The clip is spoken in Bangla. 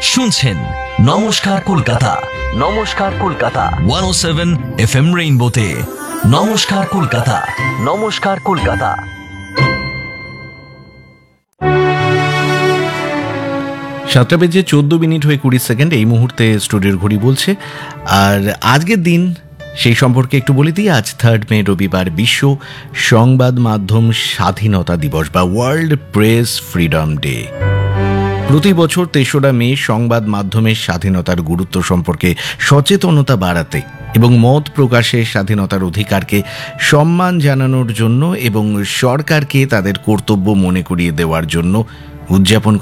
শুনছেন নমস্কার কলকাতা। নমস্কার কলকাতা 107 FM রেইনবোতে। নমস্কার কলকাতা। নমস্কার কলকাতা। 7:14 এই মুহূর্তে স্টুডিওর ঘড়ি বলছে। আর আজকের দিন সেই সম্পর্কে একটু বলে দিই। আজ 3 মে রবিবার, বিশ্ব সংবাদ মাধ্যম স্বাধীনতা দিবস বা ওয়ার্ল্ড প্রেস ফ্রিডম ডে। প্রতি বছর 3রা মে সংবাদ মাধ্যমের স্বাধীনতার গুরুত্ব সম্পর্কে সচেতনতা বাড়াতে এবং মত প্রকাশের স্বাধীনতার অধিকারকে সম্মান জানানোর জন্য এবং সরকারকে তাদের কর্তব্য মনে করিয়ে দেওয়ার জন্য উদযাপন